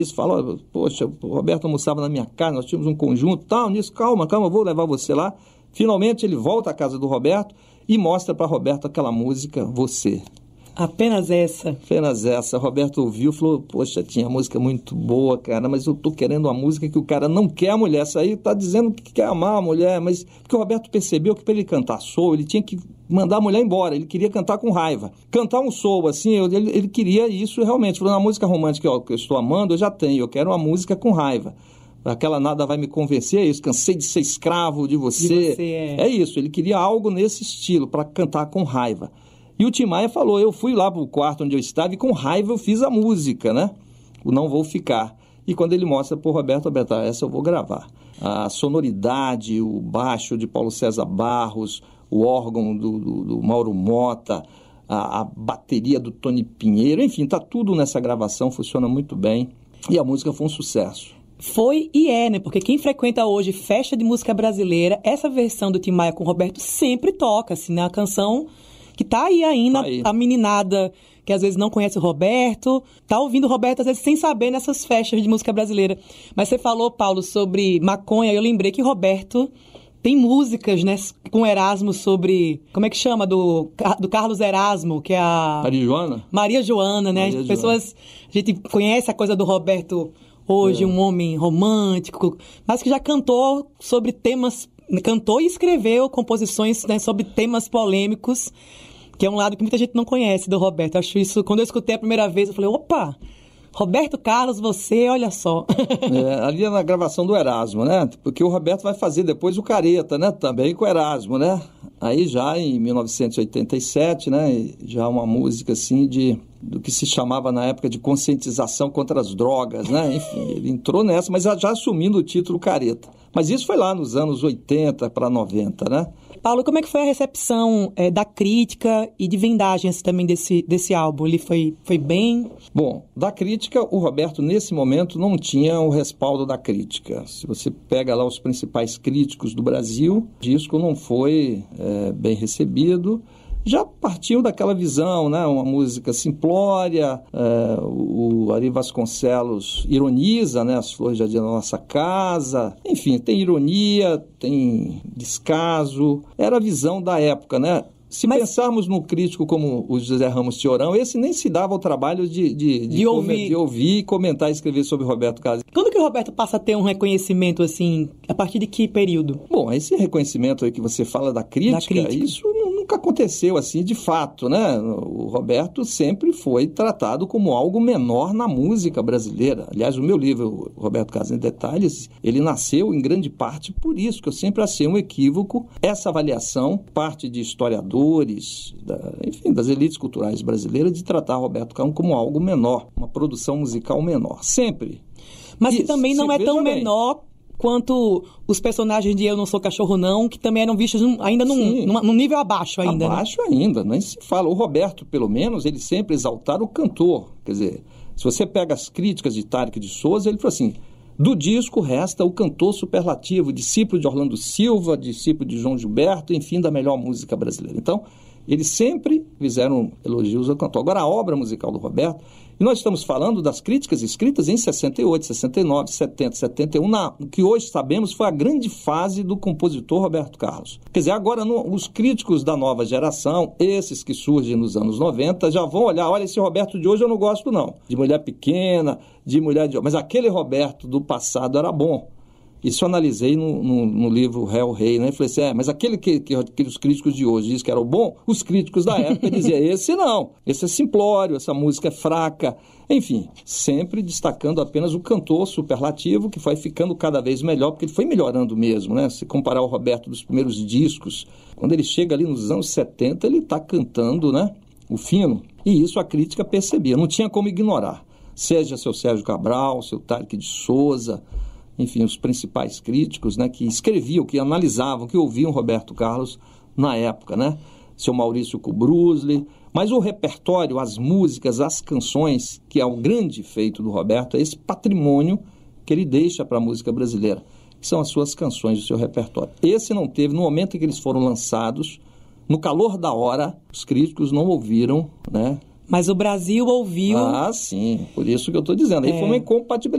Eles falam, poxa, o Roberto almoçava na minha casa, nós tínhamos um conjunto, tal, nisso, calma, vou levar você lá. Finalmente ele volta à casa do Roberto e mostra para Roberto aquela música, Você. Apenas essa. Apenas essa. Roberto ouviu e falou, poxa, tinha música muito boa, cara, mas eu tô querendo uma música que o cara não quer a mulher. Isso aí tá dizendo que quer amar a mulher, mas porque o Roberto percebeu que para ele cantar soul, ele tinha que mandar a mulher embora, ele queria cantar com raiva. Cantar um soul, assim, ele queria isso realmente. Falou, na música romântica que eu estou amando, eu já tenho, eu quero uma música com raiva. Aquela Nada Vai Me Convencer, é isso, cansei de ser escravo de você. É isso, ele queria algo nesse estilo, para cantar com raiva. E o Tim Maia falou, eu fui lá pro quarto onde eu estava e com raiva eu fiz a música, né? O Não Vou Ficar. E quando ele mostra pro Roberto, essa eu vou gravar. A sonoridade, o baixo de Paulo César Barros, o órgão do Mauro Mota, a bateria do Tony Pinheiro, enfim, tá tudo nessa gravação, funciona muito bem. E a música foi um sucesso. Foi e é, né? Porque quem frequenta hoje festa de música brasileira, essa versão do Tim Maia com o Roberto sempre toca, assim, né? A canção que tá aí ainda, a meninada que às vezes não conhece o Roberto, tá ouvindo o Roberto às vezes sem saber nessas festas de música brasileira. Mas você falou, Paulo, sobre maconha, eu lembrei que Roberto tem músicas, né, com Erasmo sobre, como é que chama, do Carlos Erasmo, que é a... Maria Joana, né? As pessoas, a gente conhece a coisa do Roberto hoje, um homem romântico, mas que já cantou sobre temas, cantou e escreveu composições, né, sobre temas polêmicos, que é um lado que muita gente não conhece do Roberto. Acho isso, quando eu escutei a primeira vez, eu falei, opa, Roberto Carlos, você, olha só. Ali na gravação do Erasmo, né? Porque o Roberto vai fazer depois o Careta, né? Também com o Erasmo, né? Aí já em 1987, né? Já uma música assim do que se chamava na época de conscientização contra as drogas, né? Enfim, ele entrou nessa, mas já assumindo o título Careta. Mas isso foi lá nos anos 80 para 90, né? Paulo, como é que foi a recepção da crítica e de vendagens também desse álbum? Ele foi bem? Bom, da crítica, o Roberto, nesse momento, não tinha o respaldo da crítica. Se você pega lá os principais críticos do Brasil, o disco não foi bem recebido. Já partiu daquela visão, né? Uma música simplória, o Ari Vasconcelos ironiza, né? As flores jardim da nossa casa, enfim, tem ironia, tem descaso, era a visão da época, né? Se pensarmos no crítico como o José Ramos Teorão, esse nem se dava o trabalho de ouvir e comentar e escrever sobre Roberto Carlos. Quando que o Roberto passa a ter um reconhecimento, assim, a partir de que período? Bom, esse reconhecimento aí que você fala da crítica. Isso nunca aconteceu assim de fato, né? O Roberto sempre foi tratado como algo menor na música brasileira. Aliás, o meu livro, Roberto Carlos em Detalhes, ele nasceu em grande parte por isso, que eu sempre achei um equívoco essa avaliação, parte de historiadores, enfim, das elites culturais brasileiras, de tratar Roberto Carlos como algo menor, uma produção musical menor, sempre. Mas que também não é tão menor quanto os personagens de Eu Não Sou Cachorro Não, que também eram vistos ainda num nível abaixo ainda. Abaixo, né? Ainda, nem se fala. O Roberto, pelo menos, ele sempre exaltara o cantor. Quer dizer, se você pega as críticas de Tarek de Souza, ele falou assim, do disco resta o cantor superlativo, discípulo de Orlando Silva, discípulo de João Gilberto, enfim, da melhor música brasileira. Então, eles sempre fizeram elogios ao cantor. Agora, a obra musical do Roberto, e nós estamos falando das críticas escritas em 68, 69, 70, 71, que hoje sabemos foi a grande fase do compositor Roberto Carlos. Quer dizer, agora os críticos da nova geração, esses que surgem nos anos 90, já vão olhar, olha, esse Roberto de hoje eu não gosto não, de Mulher Pequena, mas aquele Roberto do passado era bom. Isso eu analisei no livro Réu Rei, né? Falei assim, mas aquele que os críticos de hoje dizem que era o bom, os críticos da época diziam, esse não, esse é simplório, essa música é fraca. Enfim, sempre destacando apenas o cantor superlativo, que foi ficando cada vez melhor, porque ele foi melhorando mesmo, né? Se comparar o Roberto dos primeiros discos, quando ele chega ali nos anos 70, ele está cantando, né? O fino. E isso a crítica percebia, não tinha como ignorar. Seja seu Sérgio Cabral, seu Tarek de Souza, enfim, os principais críticos, né, que escreviam, que analisavam, que ouviam Roberto Carlos na época, né? Seu Maurício Kubrusli. Mas o repertório, as músicas, as canções, que é o grande feito do Roberto, é esse patrimônio que ele deixa para a música brasileira, que são as suas canções, o seu repertório. Esse não teve, no momento em que eles foram lançados, no calor da hora, os críticos não ouviram, né? Mas o Brasil ouviu. Ah, sim, por isso que eu estou dizendo. Aí foi uma incompatibilidade.